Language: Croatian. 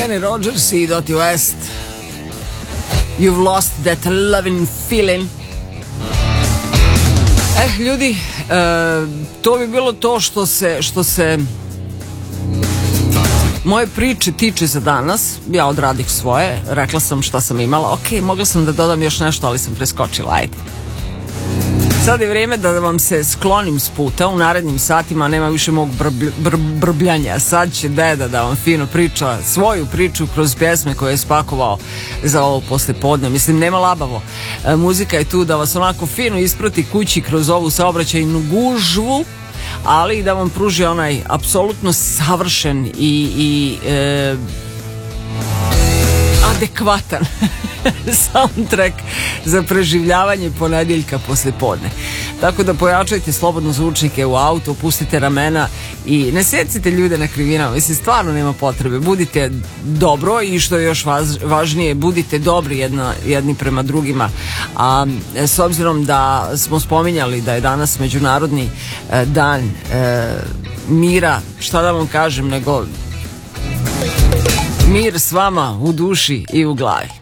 Kenny Rogers i Dottie West. You've lost that loving feeling. Ljudi, to bi bilo to što se moje priče tiče za danas. Ja odradih svoje, rekla sam šta sam imala. Ok, mogla sam da dodam još nešto, ali sam preskočila, ajde. Sad je vrijeme da vam se sklonim s puta. U narednim satima nema više mog brbljanja. Sad će deda da vam fino priča svoju priču kroz pjesme koje je spakovao za ovo poslijepodne. Mislim, nema labavo. Muzika je tu da vas onako fino isprati kući kroz ovu saobraćajnu gužvu, ali da vam pruži onaj apsolutno savršen i adekvatan soundtrack za preživljavanje ponedjeljka poslijepodne. Tako da pojačajte slobodno zvučnike u auto, opustite ramena i ne secite ljude na krivinama. Mislim, stvarno nema potrebe. Budite dobro i što je još važnije, budite dobri jedni prema drugima. A s obzirom da smo spominjali da je danas Međunarodni dan mira, šta da vam kažem nego mir s vama u duši i u glavi.